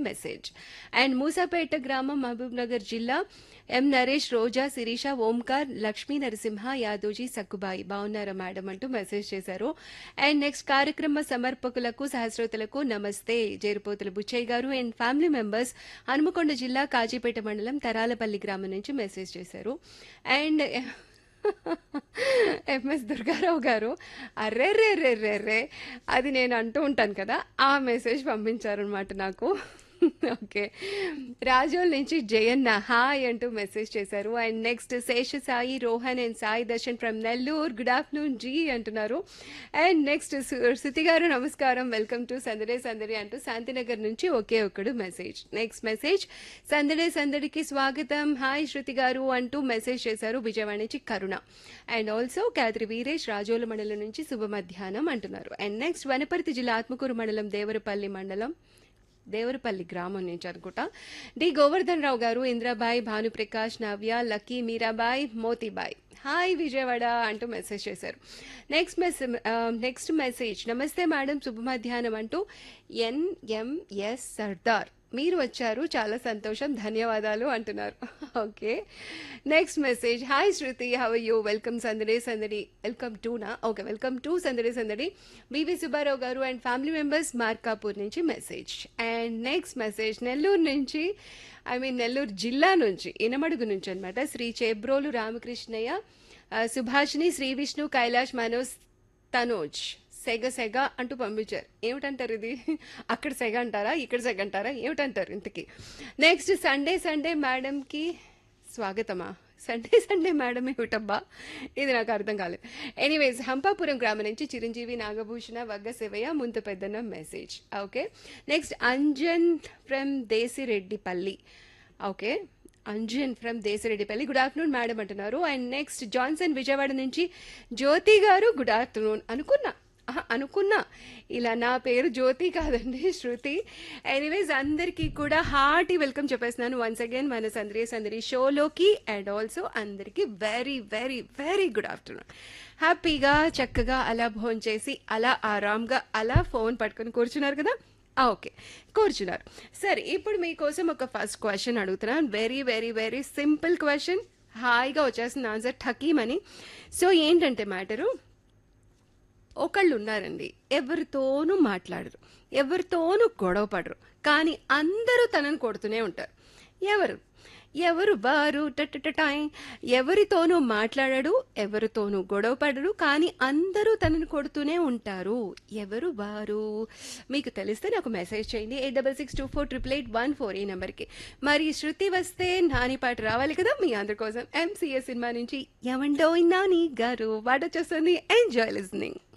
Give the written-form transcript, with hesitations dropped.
Message. And Moosapet గ్రామం, మహబూబ్ నగర్ జిల్లా, ఎం నరేష్, రోజా, శిరీష, ఓంకార్, లక్ష్మీ నరసింహ, యాదోజీ, సక్కుబాయి బాగున్నారా మేడం అంటూ మెసేజ్ చేశారు. అండ్ నెక్స్ట్ కార్యక్రమ సమర్పకులకు, సహస్రోతులకు నమస్తే. జేరుపోతుల బుచ్చయ్య గారు అండ్ ఫ్యామిలీ మెంబర్స్, హనుమకొండ జిల్లా కాజీపేట మండలం తరాలపల్లి గ్రామం నుంచి మెసేజ్ చేశారు. అండ్ ఎంఎస్ దుర్గారావు గారు అర్రెర్రెర్రెర్రెర్రే అది నేను అంటూ ఉంటాను కదా, ఆ మెసేజ్ పంపించారనమాట నాకు. ఓకే, రాజోల్ నుంచి జయన్న హాయ్ అంటూ మెసేజ్ చేశారు. And next Shesha Sai, Rohan and Sai Darshan from Nellore, good afternoon G అంటున్నారు. అండ్ నెక్స్ట్ శృతి గారు నమస్కారం, వెల్కమ్ టు సందడే సందడి అంటూ శాంతినగర్ నుంచి ఒకే ఒక్కడు మెసేజ్. నెక్స్ట్ మెసేజ్, సందడే సందడికి స్వాగతం, హాయ్ శృతి గారు అంటూ మెసేజ్ చేశారు విజయవాడ నుంచి కరుణ. అండ్ ఆల్సో క్యాద్రి వీరేష్, రాజోల మండలం నుంచి శుభ మధ్యాహ్నం అంటున్నారు. అండ్ నెక్స్ట్ వనపర్తి జిల్లా ఆత్మకూరు మండలం, దేవరపల్లి గ్రామం నుంచి అనుకుంటా, డి గోవర్ధన్ రావు గారు, ఇంద్రాబాయ్, భానుప్రకాష్, నవ్య, లక్కీ, మీరాబాయ్, మోతీబాయ్ హాయ్ విజయవాడ అంటూ మెసేజ్ చేశారు. నెక్స్ట్ మెసేజ్, నమస్తే మేడం శుభ మధ్యాహ్నం అంటూ ఎన్ఎంఎస్ సర్దార్ మీరు వచ్చారు, చాలా సంతోషం, ధన్యవాదాలు అంటున్నారు. Okay, next message, hi Shruti, how are you, welcome సందడే సందడి, వెల్కమ్ టు సందడే సందడి, బివి సుబ్బారావు గారు అండ్ ఫ్యామిలీ మెంబర్స్, మార్కాపూర్ నుంచి message. And next message, Nellore జిల్లా నుంచి, ఇనమడుగు నుంచి అనమాట, శ్రీ చేబ్రోలు రామకృష్ణయ్య, సుభాషిణి, శ్రీ విష్ణు, కైలాష్, మనోజ్, తనోజ్ సెగ అంటూ పంపించారు. ఏమిటంటారు ఇది, అక్కడ సెగ అంటారా, ఇక్కడ సెగ అంటారా, ఏమిటంటారు ఇంతకీ. నెక్స్ట్, సండే మేడంకి స్వాగతమా, సండే మేడం ఏమిటబ్బా, ఇది నాకు అర్థం కాలేదు. ఎనీవేస్, హంపాపురం గ్రామం నుంచి చిరంజీవి, నాగభూషణ, వగ్గ శివయ్య, ముందు పెద్దన్న message. Okay, next Anjan from Desireddipalli. Okay, Anjan from Desireddipalli, good afternoon madam అంటున్నారు. అండ్ నెక్స్ట్ జాన్సన్ విజయవాడ నుంచి జ్యోతి గారు, గుడ్ ఆఫ్టర్నూన్ అనుకున్నా ఇలా నా పేరు జ్యోతి కాదండి, శృతి. ఎనీవేస్, అందరికీ కూడా హార్టీ వెల్కమ్ చెప్పేస్తున్నాను వన్స్ అగైన్ మన సందడి షోలోకి. అండ్ ఆల్సో అందరికీ very very very good afternoon. హ్యాపీగా చక్కగా అలా భోంచేసి అలా ఆరాంగా అలా ఫోన్ పట్టుకొని కూర్చున్నారు కదా. ఓకే, కూర్చున్నారు. సరే, ఇప్పుడు మీకోసం ఒక ఫస్ట్ క్వశ్చన్ అడుగుతున్నాను. Very very very simple question, హాయిగా వచ్చేస్తుంది ఆన్సర్ ఠకీమని. సో ఏంటంటే మ్యాటరు, ఒకళ్ళు ఉన్నారండి, ఎవరితోనూ మాట్లాడరు, ఎవరితోనూ గొడవ పడరు, కానీ అందరూ తనని కొడుతూనే ఉంటారు. ఎవరు వారు టటటటాయ్, ఎవరితోనూ మాట్లాడడు, ఎవరితోనూ గొడవ పడరు, కానీ అందరూ తనని కొడుతూనే ఉంటారు. ఎవరు వారు? మీకు తెలిస్తే నాకు మెసేజ్ చేయండి 8662488814 ఈ నెంబర్కి. మరి శృతి వస్తే నాని పాట రావాలి కదా మీ అందరి కోసం. ఎంసీఏ సినిమా నుంచి ఎవండోయ్ నాని గారు పాట వచ్చేస్తుంది. Enjoy listening.